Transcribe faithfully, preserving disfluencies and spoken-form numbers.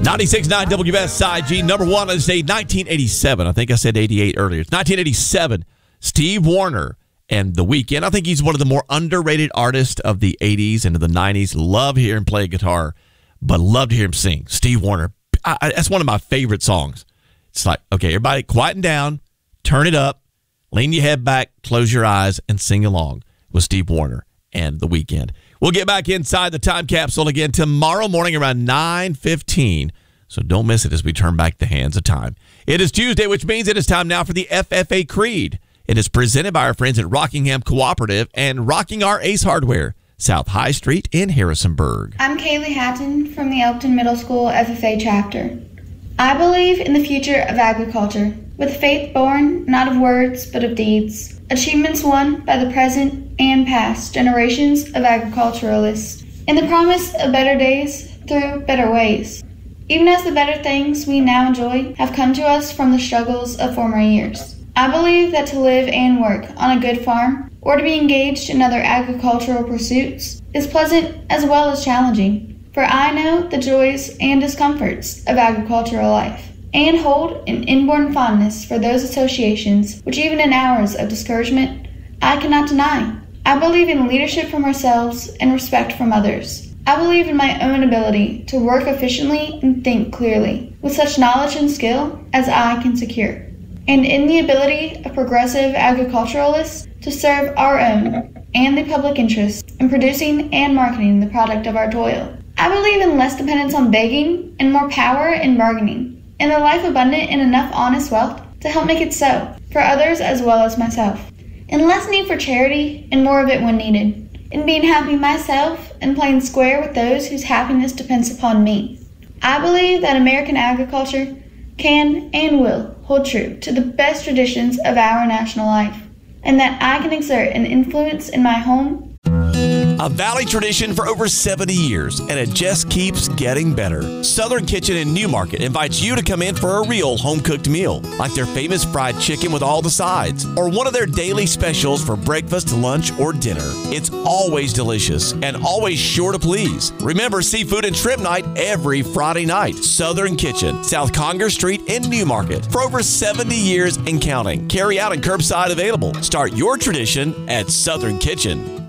ninety-six point nine W S I G, number one on this day, nineteen eighty-seven. I think I said eighty-eight earlier. It's nineteen eighty-seven. Steve Wariner and The Weeknd. I think he's one of the more underrated artists of the eighties and of the nineties. Love to hear him play guitar, but love to hear him sing. Steve Wariner. I, I, that's one of my favorite songs. It's like, okay, everybody quieten down, turn it up, lean your head back, close your eyes, and sing along with Steve Wariner and The Weeknd. We'll get back inside the time capsule again tomorrow morning around nine fifteen. So don't miss it as we turn back the hands of time. It is Tuesday, which means it is time now for the F F A Creed. It is presented by our friends at Rockingham Cooperative and Rocking Our Ace Hardware, South High Street in Harrisonburg. I'm Kaylee Hatton from the Elkton Middle School F F A chapter. I believe in the future of agriculture, with faith born not of words but of deeds, achievements won by the present and past generations of agriculturalists, and the promise of better days through better ways. Even as the better things we now enjoy have come to us from the struggles of former years. I believe that to live and work on a good farm, or to be engaged in other agricultural pursuits, is pleasant as well as challenging, for I know the joys and discomforts of agricultural life, and hold an inborn fondness for those associations which even in hours of discouragement I cannot deny. I believe in leadership from ourselves and respect from others. I believe in my own ability to work efficiently and think clearly, with such knowledge and skill as I can secure, and in the ability of progressive agriculturalists to serve our own and the public interest in producing and marketing the product of our toil. I believe in less dependence on begging and more power in bargaining, and a life abundant in enough honest wealth to help make it so, for others as well as myself, and less need for charity and more of it when needed, in being happy myself and playing square with those whose happiness depends upon me. I believe that American agriculture can and will hold true to the best traditions of our national life, and that I can exert an influence in my home. A Valley tradition for over seventy years, and it just keeps getting better. Southern Kitchen in Newmarket invites you to come in for a real home-cooked meal, like their famous fried chicken with all the sides, or one of their daily specials for breakfast, lunch, or dinner. It's always delicious and always sure to please. Remember seafood and shrimp night every Friday night. Southern Kitchen, South Conger Street in Newmarket. For over seventy years and counting. Carry out and curbside available. Start your tradition at Southern Kitchen.